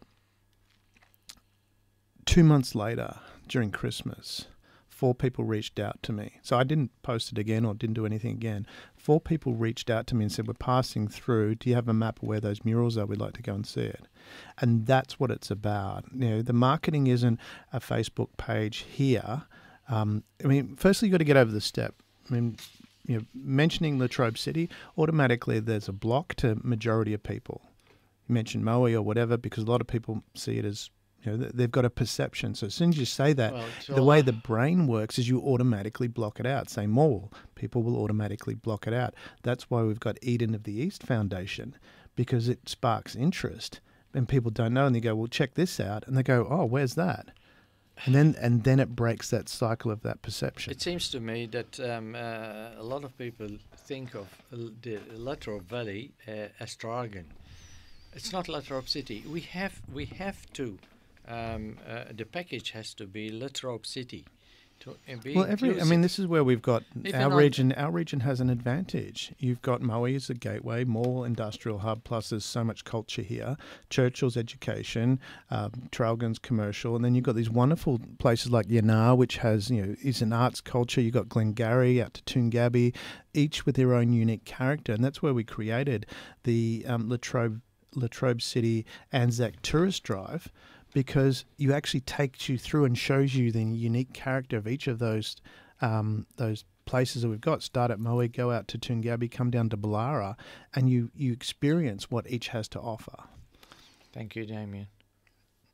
two months later, during Christmas, four people reached out to me. So I didn't post it again or didn't do anything again. Four people reached out to me and said, we're passing through. Do you have a map of where those murals are? We'd like to go and see it. And that's what it's about. You know, the marketing isn't a Facebook page here. Um, I mean, firstly, you've got to get over the step. I mean, you know, mentioning Latrobe City, automatically there's a block to majority of people. You mention Maui or whatever because a lot of people see it as, you know, they've got a perception. So as soon as you say that,
Well,
the way the brain works is you automatically block it out. Say mall, people will automatically block it out. That's why we've got Eden of the East Foundation, because it sparks interest. And people don't know, and they go, well, check this out. And they go, oh, where's that? And then and then it breaks that cycle of that perception.
It seems to me that um, uh, a lot of people think of uh, the Latrobe Valley uh, as Tragan. It's not Latrobe City. We have we have to. Um, uh, the package has to be Latrobe City. To uh, be
Well, every I
inclusive.
mean, this is where we've got
Even
our
on-
region. Our region has an advantage. You've got Maui as a gateway, more industrial hub. Plus, there's so much culture here. Churchill's education, um, Traralgon's commercial, and then you've got these wonderful places like Yanar, which has you know is an arts culture. You've got Glengarry out to Toongabbie, each with their own unique character, and that's where we created the um, Latrobe Latrobe City Anzac Tourist Drive. Because you actually takes you through and shows you the unique character of each of those um, those places that we've got. Start at Maui, go out to Toongabbie, come down to Ballara, and you, you experience what each has to offer.
Thank you, Damien.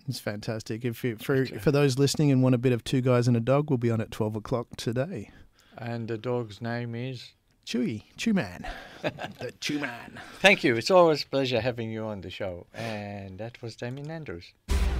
It's fantastic. If you, for for those listening and want a bit of Two Guys and a Dog, we'll be on at twelve o'clock today.
And the dog's name is?
Chewy. Chew Man. The Chew Man.
Thank you. It's always a pleasure having you on the show. And that was Damien Andrews.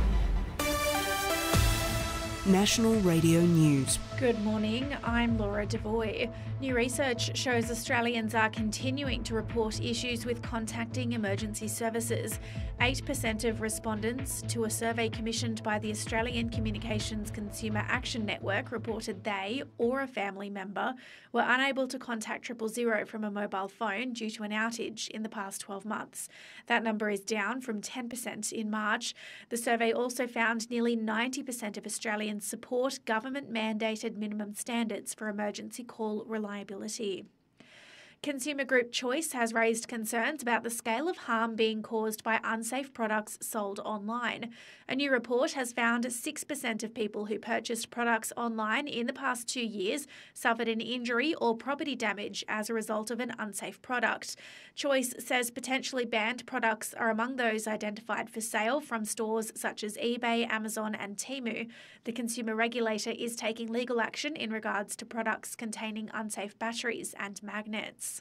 National Radio News.
Good morning, I'm Laura Devoy. New research shows Australians are continuing to report issues with contacting emergency services. eight percent of respondents to a survey commissioned by the Australian Communications Consumer Action Network reported they or a family member were unable to contact triple zero from a mobile phone due to an outage in the past twelve months. That number is down from ten percent in March. The survey also found nearly ninety percent of Australians support government-mandated minimum standards for emergency call reliability. Consumer group Choice has raised concerns about the scale of harm being caused by unsafe products sold online. A new report has found six percent of people who purchased products online in the past two years suffered an injury or property damage as a result of an unsafe product. Choice says potentially banned products are among those identified for sale from stores such as eBay, Amazon and Temu. The consumer regulator is taking legal action in regards to products containing unsafe batteries and magnets.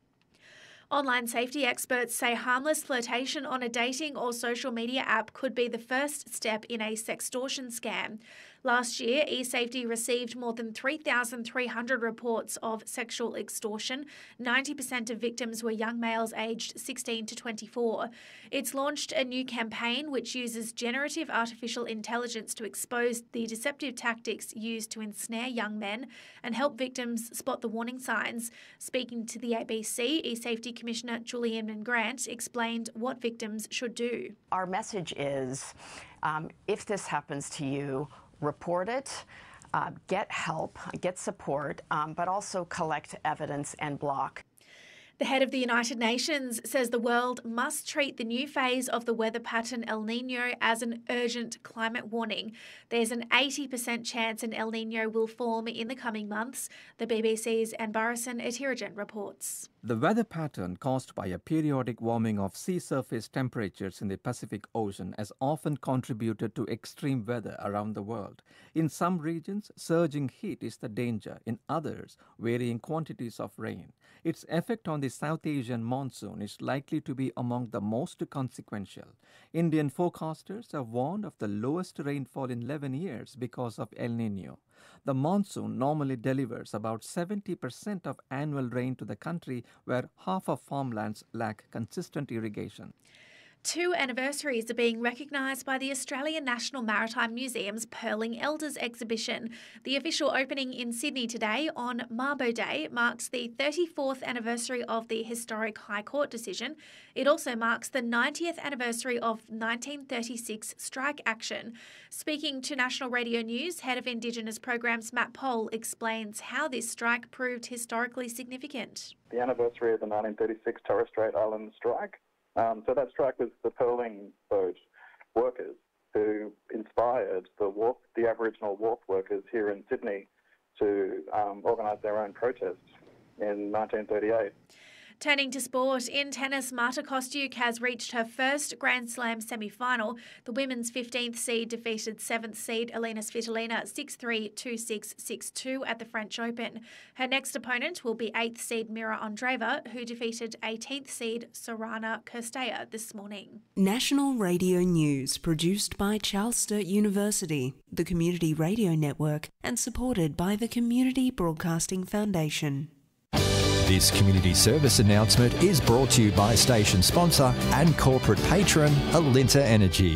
Online safety experts say harmless flirtation on a dating or social media app could be the first step in a sextortion scam. Last year, eSafety received more than three thousand three hundred reports of sexual extortion. ninety percent of victims were young males aged sixteen to twenty-four. It's launched a new campaign which uses generative artificial intelligence to expose the deceptive tactics used to ensnare young men and help victims spot the warning signs. Speaking to the A B C, eSafety Commissioner Julie Inman-Grant explained what victims should do.
Our message is, um, if this happens to you, report it, uh, get help, get support, um, but also collect evidence and block.
The head of the United Nations says the world must treat the new phase of the weather pattern El Niño as an urgent climate warning. There's an eighty percent chance an El Niño will form in the coming months, the B B C's Anbarasan Etirajan reports.
The weather pattern caused by a periodic warming of sea surface temperatures in the Pacific Ocean has often contributed to extreme weather around the world. In some regions, surging heat is the danger. In others, varying quantities of rain. Its effect on the South Asian monsoon is likely to be among the most consequential. Indian forecasters have warned of the lowest rainfall in eleven years because of El Niño. The monsoon normally delivers about seventy percent of annual rain to the country, where half of farmlands lack consistent irrigation.
Two anniversaries are being recognised by the Australian National Maritime Museum's Pearling Elders exhibition. The official opening in Sydney today on Mabo Day marks the thirty-fourth anniversary of the historic High Court decision. It also marks the ninetieth anniversary of nineteen thirty-six strike action. Speaking to National Radio News, Head of Indigenous Programs Matt Poll explains how this strike proved historically significant.
The anniversary of the nineteen thirty-six Torres Strait Island strike. Um, so that strike was the pearling boat workers who inspired the wharf, the Aboriginal wharf workers here in Sydney to um, organise their own protest in nineteen thirty-eight.
Turning to sport, in tennis, Marta Kostyuk has reached her first Grand Slam semi-final. The women's fifteenth seed defeated seventh seed Elina Svitolina six three, two six, six two at the French Open. Her next opponent will be eighth seed Mira Andreeva, who defeated eighteenth seed Sorana Kirsteyer this morning.
National Radio News, produced by Charles Sturt University, the Community Radio Network, and supported by the Community Broadcasting Foundation.
This community service announcement is brought to you by station sponsor and corporate patron Alinta Energy.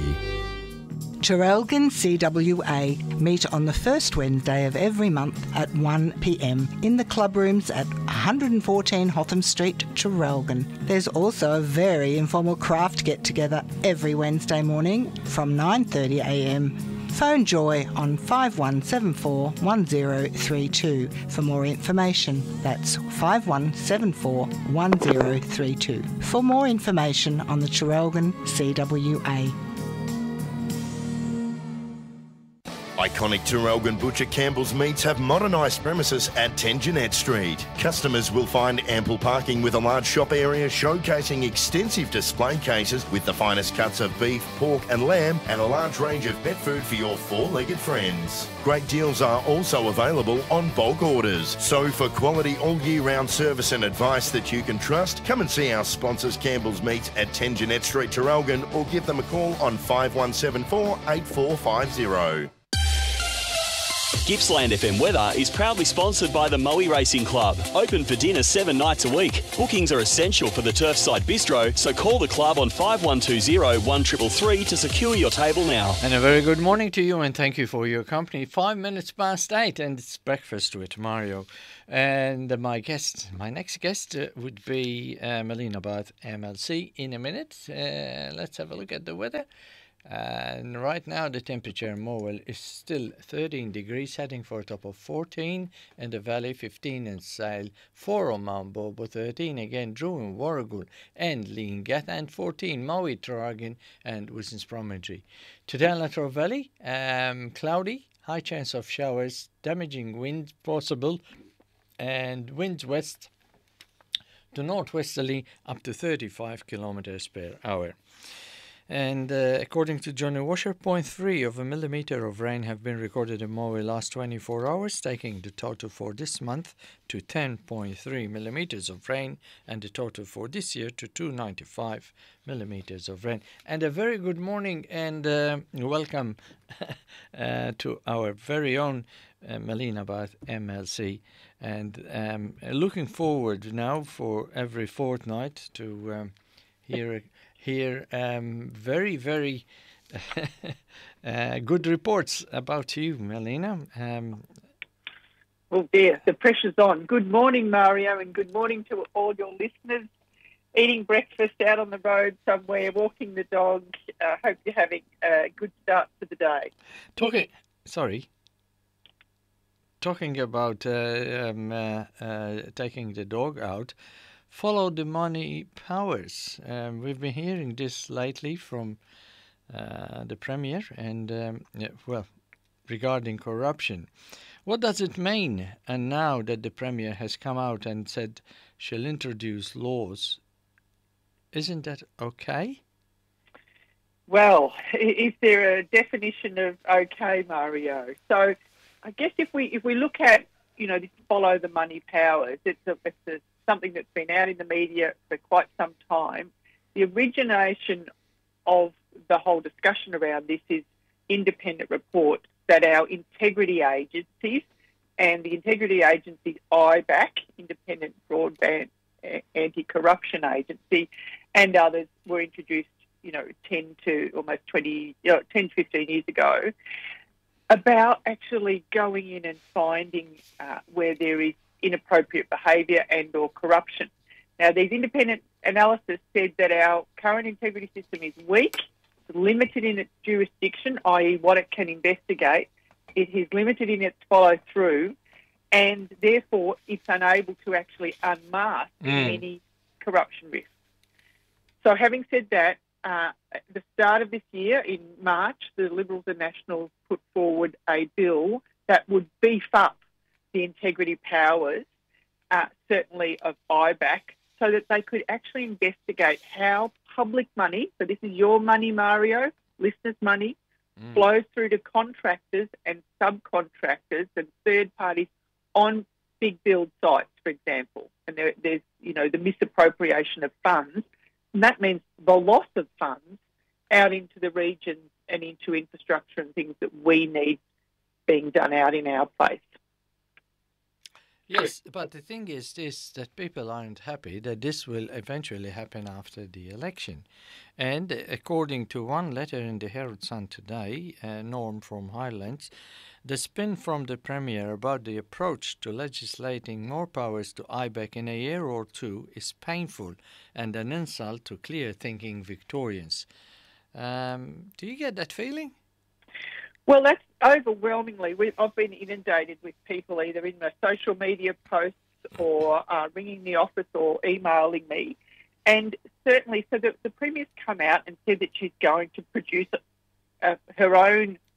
Traralgon C W A meet on the first Wednesday of every month at one p m in the club rooms at one fourteen Hotham Street, Traralgon. There's also a very informal craft get-together every Wednesday morning from nine thirty a m. Phone Joy on five one seven four, one zero three two for more information. That's five one seven four, one zero three two for more information on the Traralgon C W A.
Iconic Traralgon Butcher Campbell's Meats have modernised premises at ten Jeanette Street. Customers will find ample parking with a large shop area showcasing extensive display cases with the finest cuts of beef, pork and lamb and a large range of pet food for your four-legged friends. Great deals are also available on bulk orders. So for quality all year round service and advice that you can trust, come and see our sponsors Campbell's Meats at ten Jeanette Street, Traralgon, or give them a call on five one seven four, eight four five zero.
Gippsland F M Weather is proudly sponsored by the Moe Racing Club. Open for dinner seven nights a week. Bookings are essential for the Turfside Bistro, so call the club on five one two zero, one three three three to secure your table now.
And a very good morning to you, and thank you for your company. Five minutes past eight, and it's breakfast with Mario. And uh, my guest, my next guest uh, would be uh, Melina Bath, M L C, in a minute. Uh, let's have a look at the weather. And right now the temperature in Morwell is still thirteen degrees, heading for a top of fourteen in the valley, fifteen in Sale, four on Mount Bobo, thirteen again Drew in Warragul and Lingat, and fourteen Maui, Traralgon and Wilson's Promontory. Today in Latrobe Valley, um, cloudy, high chance of showers, damaging wind possible, and winds west to northwesterly up to thirty-five kilometers per hour. And uh, according to Johnny Washer, zero point three of a millimetre of rain have been recorded in Morwell last twenty-four hours, taking the total for this month to ten point three millimetres of rain, and the total for this year to two hundred ninety-five millimetres of rain. And a very good morning and uh, welcome uh, to our very own uh, Melina Bath, M L C. And um, looking forward now for every fortnight to um, hear Hear um, very, very uh, good reports about you, Melina. Um,
well, dear, the pressure's on. Good morning, Mario, and good morning to all your listeners. Eating breakfast out on the road somewhere, walking the dog. I uh, hope you're having a good start to the day.
Talking, sorry. Talking about uh, um, uh, uh, taking the dog out. Follow the money powers. Um, we've been hearing this lately from uh, the Premier and, um, yeah, well, regarding corruption. What does it mean? And now that the Premier has come out and said she'll introduce laws, isn't that okay?
Well, is there a definition of okay, Mario? So I guess if we if we look at, you know, this follow the money powers, it's a, it's a something that's been out in the media for quite some time. The origination of the whole discussion around this is independent reports that our integrity agencies and the integrity agency I B A C, Independent Broadband Anti-Corruption Agency, and others were introduced, you know, ten to almost twenty, you know, ten, fifteen years ago, about actually going in and finding uh, where there is inappropriate behaviour and or corruption. Now, these independent analysis said that our current integrity system is weak, limited in its jurisdiction, that is what it can investigate. It is limited in its follow-through, and therefore it's unable to actually unmask mm. any corruption risks. So having said that, uh, at the start of this year, in March, the Liberals and Nationals put forward a bill that would beef up the integrity powers, uh, certainly of I B A C, so that they could actually investigate how public money, so this is your money, Mario, listeners' money, mm. flows through to contractors and subcontractors and third parties on big build sites, for example. And there, there's, you know, the misappropriation of funds, and that means the loss of funds out into the regions and into infrastructure and things that we need being done out in our place.
Yes, but the thing is this, that people aren't happy that this will eventually happen after the election. And according to one letter in the Herald Sun today, uh, Norm from Highlands, the spin from the Premier about the approach to legislating more powers to I B A C in a year or two is painful and an insult to clear-thinking Victorians. Um, do you get that feeling?
Well, that's overwhelmingly. We've, I've been inundated with people either in my social media posts or uh, ringing the office or emailing me. And certainly, so the, the Premier's come out and said that she's going to produce a, a, her own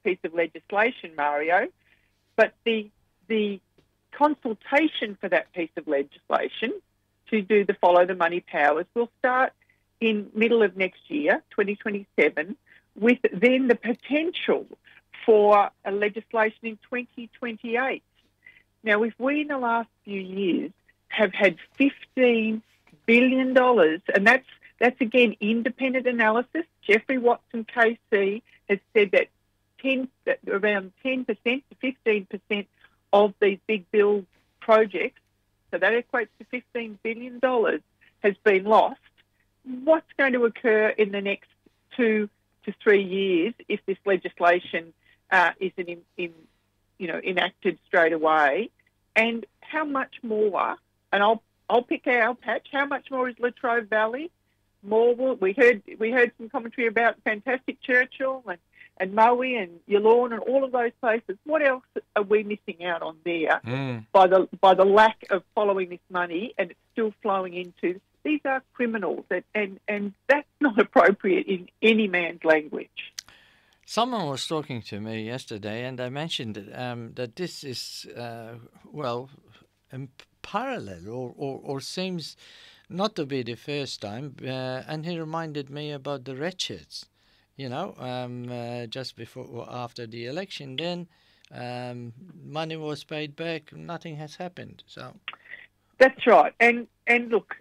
piece of legislation, Mario, but the the consultation for that piece of legislation to do the follow the money powers will start in middle of next year, twenty twenty-seven, with then the potential for a legislation in twenty twenty-eight. Now, if we in the last few years have had fifteen billion dollars, and that's that's again independent analysis, Jeffrey Watson K C has said that ten, that around ten percent to fifteen percent of these big build projects, so that equates to fifteen billion dollars, has been lost. What's going to occur in the next two to three years if this legislation uh, isn't in, in, you know, enacted straight away? And how much more? And I'll I'll pick our patch. How much more is Latrobe Valley? More will, we heard we heard some commentary about fantastic Churchill and and Maui and Yallourn and all of those places. What else are we missing out on there
Mm.
by the by the lack of following this money, and it's still flowing into? These are criminals, and, and, and that's not appropriate in any man's language.
Someone was talking to me yesterday, and I mentioned um, that this is, uh, well, in parallel or, or, or seems not to be the first time. Uh, and he reminded me about the red shirts, you know, um, uh, just before or after the election. Then um, money was paid back. Nothing has happened. So
that's right. And and look,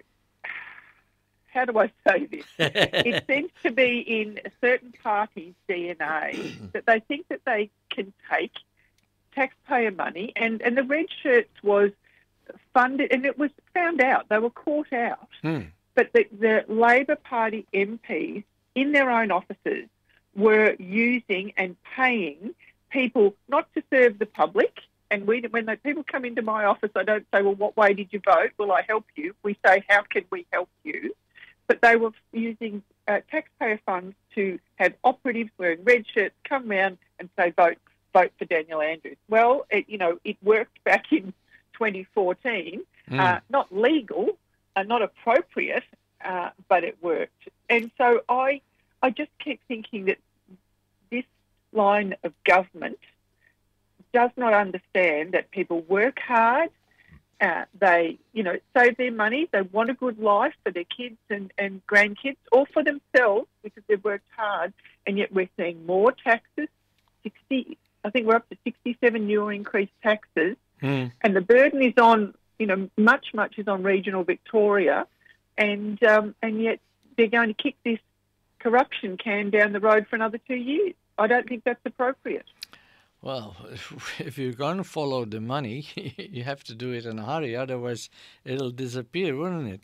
how do I say this? It seems to be in a certain party's D N A that they think that they can take taxpayer money, and, and the red shirts was funded, and it was found out, they were caught out,
Hmm.
but the, the Labor Party M Ps in their own offices were using and paying people not to serve the public. And we, when the people come into my office, I don't say, well, what way did you vote? Will I help you? We say, how can we help you? But they were using uh, taxpayer funds to have operatives wearing red shirts come round and say, vote vote for Daniel Andrews. Well, it, you know, it worked back in twenty fourteen.
Mm.
Uh, not legal, uh, not appropriate, uh, but it worked. And so I, I just keep thinking that this line of government does not understand that people work hard. Uh, they, you know, save their money. They want a good life for their kids and, and grandkids, or for themselves because they've worked hard. And yet we're seeing more taxes. Sixty, I think we're up to sixty-seven new increased taxes,
Mm.
and the burden is on, you know, much, much is on regional Victoria, and um, and yet they're going to kick this corruption can down the road for another two years. I don't think that's appropriate.
Well, if you're going to follow the money, you have to do it in a hurry, otherwise it'll disappear, wouldn't it?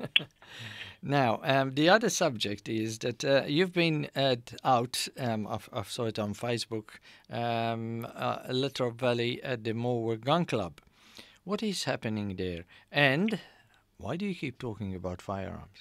Now, um, the other subject is that uh, you've been at, out, um, I've, I've saw it on Facebook, um, uh, Latrobe Valley at the Morwell Gun Club. What is happening there? And why do you keep talking about firearms?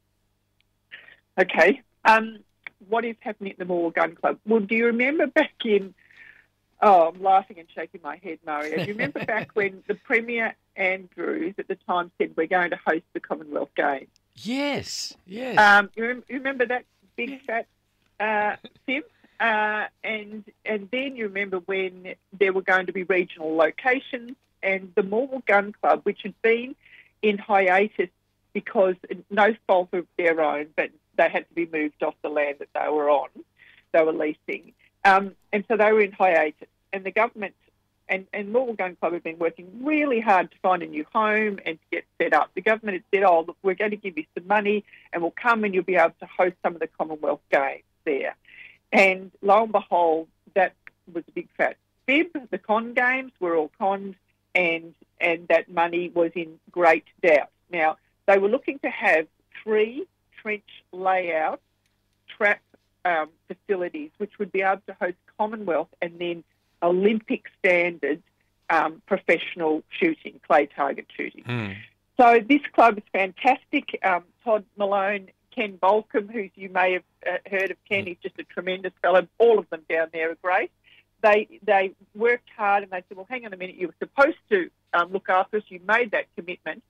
Okay. Um, what is happening at the Morwell Gun Club? Well, do you remember back in... Oh, I'm laughing and shaking my head, Mario. Do you remember back when the Premier Andrews at the time said we're going to host the Commonwealth Games?
Yes, yes.
Um, you, rem- you remember that big fat uh, sim? Uh, and and then you remember when there were going to be regional locations, and the Morwell Gun Club, which had been in hiatus because no fault of their own, but they had to be moved off the land that they were on, they were leasing. Um, and so they were in hiatus, and the government and, and Morwell Gun Club have been working really hard to find a new home and to get set up. The government had said, oh, look, we're going to give you some money and we'll come and you'll be able to host some of the Commonwealth Games there. And lo and behold, that was a big fat fib. The con games were all conned, and, and that money was in great doubt. Now, they were looking to have three trench layout trap Um, facilities which would be able to host Commonwealth and then Olympic standard um, professional shooting, clay target shooting.
Mm.
So this club is fantastic. Um, Todd Malone, Ken Bolcom, who you may have uh, heard of. Ken, he's just a tremendous fellow. All of them down there are great. They they worked hard and they said, well, hang on a minute, you were supposed to um, look after us. You made that commitment.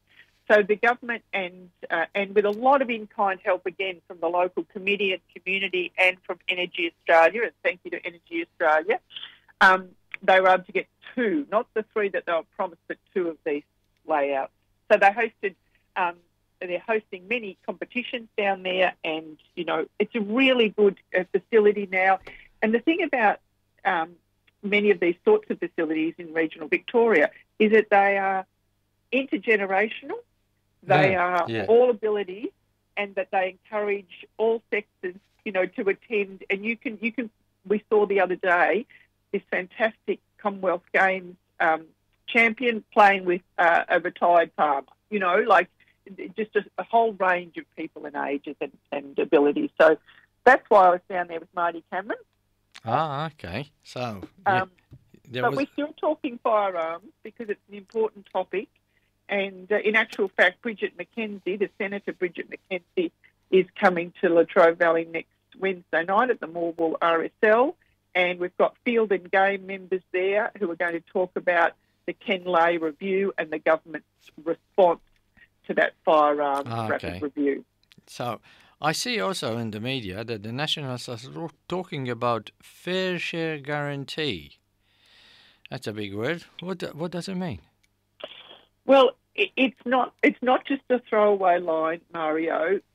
so the government and uh, and with a lot of in-kind help again from the local committee and community and from Energy Australia, and thank you to Energy Australia, um, they were able to get two, not the three that they were promised, but two of these layouts. So they hosted, um, they're hosting many competitions down there, and you know it's a really good uh, facility now. And the thing about um, many of these sorts of facilities in regional Victoria is that they are intergenerational. They
Yeah,
are
yeah.
all abilities, and that they encourage all sexes, you know, to attend. And you can, you can. We saw the other day this fantastic Commonwealth Games um, champion playing with uh, a retired farmer. You know, like just a, a whole range of people and ages and, and abilities. So that's why I was down there with Marty Cameron.
Ah, okay. So, yeah,
Um,
there
but
was.
we're still talking firearms because it's an important topic. And uh, in actual fact, Bridget McKenzie, the Senator Bridget McKenzie, is coming to Latrobe Valley next Wednesday night at the Morwell R S L. And we've got field and game members there who are going to talk about the Ken Lay review and the government's response to that firearms
Ah, okay.
rapid review.
So, I see also in the media that the Nationals are ro- talking about fair share guarantee. That's a big word. What do- what does it mean?
Well, it, it's not it's not just a throwaway line, Mario.